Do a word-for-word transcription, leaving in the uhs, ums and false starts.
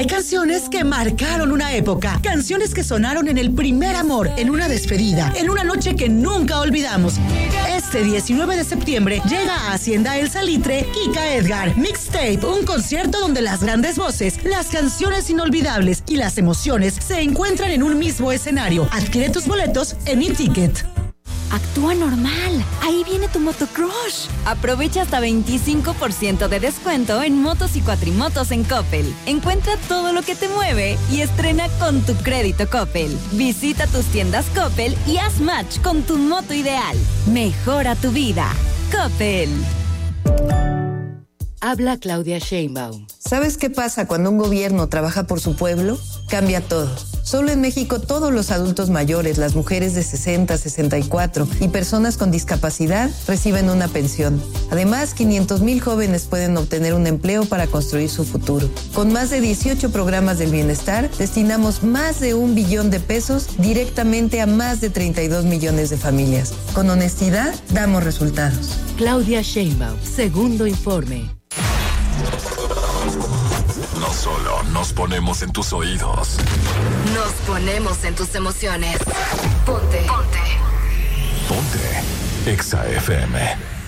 Hay canciones que marcaron una época, canciones que sonaron en el primer amor, en una despedida, en una noche que nunca olvidamos. Este diecinueve de septiembre llega a Hacienda El Salitre Kika Edgar Mixtape, un concierto donde las grandes voces, las canciones inolvidables y las emociones se encuentran en un mismo escenario. Adquiere tus boletos en eTicket. Actúa normal. Ahí viene tu motocrush. Aprovecha hasta veinticinco por ciento de descuento en motos y cuatrimotos en Coppel. Encuentra todo lo que te mueve y estrena con tu crédito Coppel. Visita tus tiendas Coppel y haz match con tu moto ideal. Mejora tu vida. Coppel. Habla Claudia Sheinbaum. ¿Sabes qué pasa cuando un gobierno trabaja por su pueblo? Cambia todo. Solo en México todos los adultos mayores, las mujeres de sesenta, sesenta y cuatro y personas con discapacidad reciben una pensión. Además, quinientos mil jóvenes pueden obtener un empleo para construir su futuro. Con más de dieciocho programas del bienestar, destinamos más de un billón de pesos directamente a más de treinta y dos millones de familias. Con honestidad, damos resultados. Claudia Sheinbaum, segundo informe. No solo nos ponemos en tus oídos. Nos ponemos en tus emociones. Ponte. Ponte. Ponte. Exa F M.